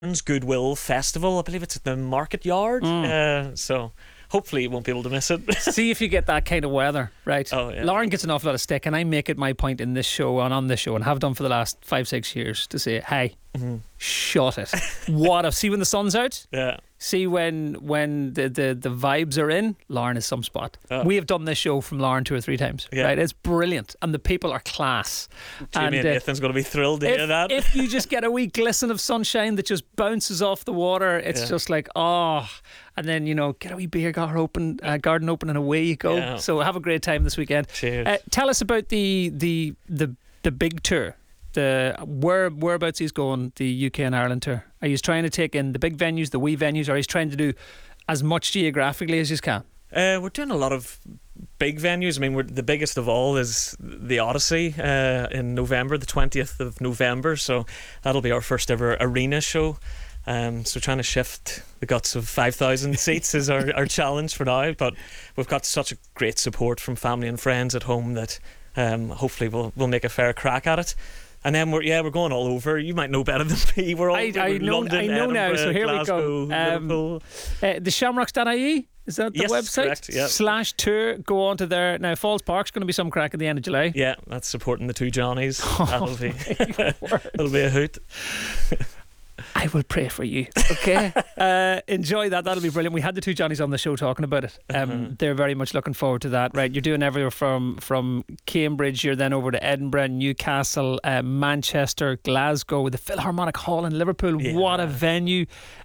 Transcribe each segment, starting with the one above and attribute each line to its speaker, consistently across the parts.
Speaker 1: Goodwill Festival. I believe it's at the Market Yard. So hopefully you won't be able to miss it.
Speaker 2: See if you get that kind of weather, right?
Speaker 1: Oh, yeah.
Speaker 2: Lauren gets an awful lot of stick, and I make it my point in this show and on this show, and have done for the last 5-6 years, to say, hey, shut it. See when the sun's out?
Speaker 1: Yeah.
Speaker 2: See when the vibes are in, Lauren is some spot. We have done this show from Lauren 2 or 3 times.
Speaker 1: Yeah.
Speaker 2: Right? It's brilliant, and the people are class.
Speaker 1: Jamie and Nathan's going to be thrilled to hear that.
Speaker 2: If you just get a wee glisten of sunshine that just bounces off the water, it's just like, and then, get a wee beer garden open, and away you go.
Speaker 1: Yeah.
Speaker 2: So have a great time this weekend.
Speaker 1: Cheers.
Speaker 2: Tell us about the big tour. Whereabouts he's going, the UK and Ireland tour. Are you trying to take in the big venues, the wee venues, or are you trying to do as much geographically as you can?
Speaker 1: We're doing a lot of big venues. I mean, the biggest of all is the Odyssey in November, the 20th of November. So that'll be our first ever arena show. So trying to shift the guts of 5,000 seats is our challenge for now. But we've got such a great support from family and friends at home that hopefully we'll make a fair crack at it. And then we're going all over. You might know better than me. We're all London,
Speaker 2: I know now. So here
Speaker 1: Glasgow,
Speaker 2: we go.
Speaker 1: Liverpool.
Speaker 2: The Shamrocks.ie, is that the
Speaker 1: Yes,
Speaker 2: website?
Speaker 1: correct, yeah.
Speaker 2: /tour. Go on to there. Now Falls Park's going to be some crack at the end of July.
Speaker 1: Yeah, that's supporting the two Johnnies. That'll be
Speaker 2: word.
Speaker 1: it'll be a hoot.
Speaker 2: I will pray for you. Okay. Enjoy that. That'll be brilliant. We had the two Johnnies on the show talking about it. They're very much looking forward to that. Right, you're doing everywhere from Cambridge, you're then over to Edinburgh, Newcastle, Manchester, Glasgow, the Philharmonic Hall in Liverpool.
Speaker 1: Yeah.
Speaker 2: What a venue.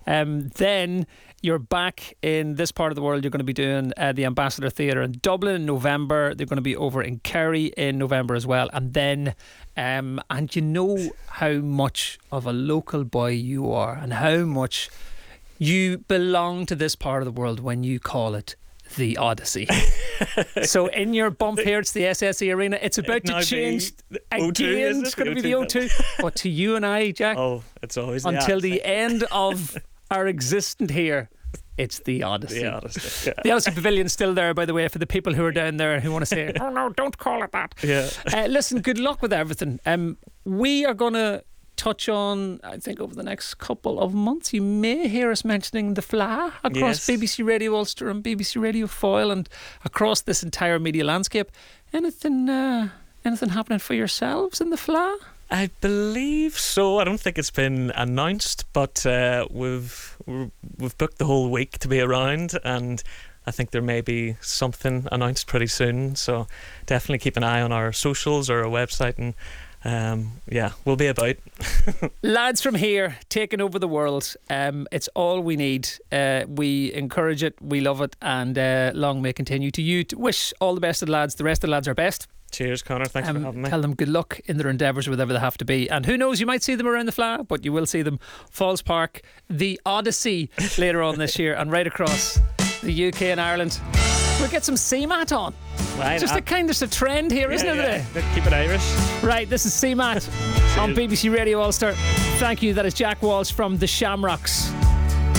Speaker 2: Then you're back in this part of the world. You're going to be doing the Ambassador Theatre in Dublin in November. They're going to be over in Kerry in November as well. And then and you know how much of a local boy you are and how much you belong to this part of the world when you call it the Odyssey. So in your bump here, it's the SSE Arena. It's about to change again.
Speaker 1: O2,
Speaker 2: it's going to be the O2. But to you and I, Jack,
Speaker 1: it's always
Speaker 2: until the end of our existence here, it's the Odyssey.
Speaker 1: The Odyssey. Yeah.
Speaker 2: The Odyssey Pavilion's still there, by the way, for the people who are down there who want to say, oh no, don't call it that.
Speaker 1: Yeah.
Speaker 2: Listen, good luck with everything. We are going to touch on, I think over the next couple of months, you may hear us mentioning the Fleadh across BBC Radio Ulster and BBC Radio Foyle and across this entire media landscape. Anything happening for yourselves in the Fleadh?
Speaker 1: I believe so. I don't think it's been announced, but we've booked the whole week to be around, and I think there may be something announced pretty soon. So definitely keep an eye on our socials or our website, and we'll be about.
Speaker 2: Lads from here taking over the world. It's all we need. We encourage it, we love it, and long may continue. To you, to wish all the best to the lads. The rest of the lads are best.
Speaker 1: Cheers, Connor. Thanks for having me.
Speaker 2: Tell them good luck in their endeavours, whatever they have to be. And who knows, you might see them around the Fleadh, but you will see them Falls Park, the Odyssey later on this year, and right across the UK and Ireland. We'll get some CMAT on.
Speaker 1: Right,
Speaker 2: just there's a trend here, isn't it?
Speaker 1: Yeah. Keep it Irish.
Speaker 2: Right, this is CMAT on BBC Radio Ulster. Thank you. That is Jack Walsh from the Shamrocks.